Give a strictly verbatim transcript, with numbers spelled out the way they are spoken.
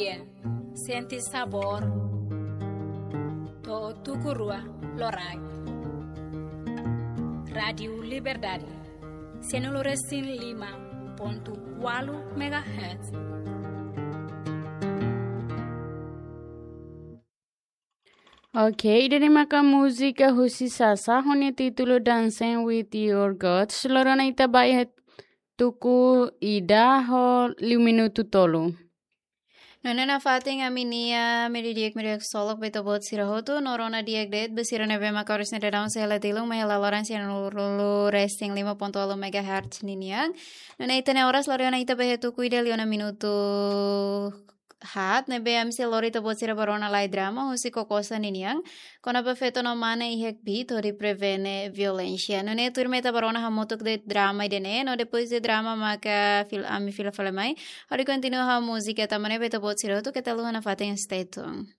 Gabriel, senti sabor, to tukurua lorai. Radio Liberdade, cento lima ponto quatro megahertz. Oke, dari maka música Husi Sasa hone título Dancing with Your God. Selorona ita bayat tuku ida ho liu minuto tolo. Nona na fating aminia meridiak meridiak solok beto bot sirahotu norona diak det besirana be makaris na daun sela tilung mahela loran sian lulu resting lima ponto alo megahertz niniang. Nona ita na oras loriona ita behetu kuida liona minuto hat ne be amsi lori to bot sira barona lai drama husi kokosa niniang. Kona befeto no mana ihek bit ori prevene violencia. Nona turmeta barona hamotuk de drama idene no depois de drama maka fil ami fila falamai. Ori continua ha música tamane beto bot sira tu que te luha na fating estetung.